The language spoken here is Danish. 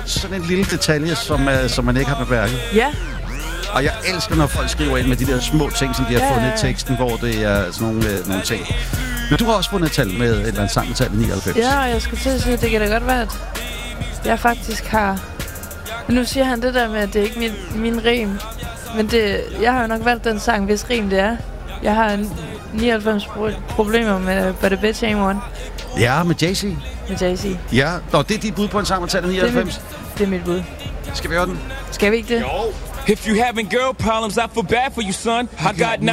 sådan en lille detalje, som man ikke har bemærket. Ja. Og jeg elsker, når folk skriver ind med de der små ting, som de har fundet i teksten, hvor det er sådan nogle ting. Men du har også fundet et tal med et eller andet sang med tallet 99. Ja, og jeg skulle til at sige, at det kan da godt være, at jeg faktisk har... Men nu siger han det der med, at det er ikke min rim. Men jeg har jo nok valgt den sang, hvis rim det er. Jeg har 99 problemer med But a Bitch Ain't One. Ja, med Jay-Z. Med Jay-Z. Ja, og det er dit bud på en sang med tallet 99? Det er mit bud. Skal vi høre den? Skal vi ikke det? If you having girl problems, I feel bad for you, son. I got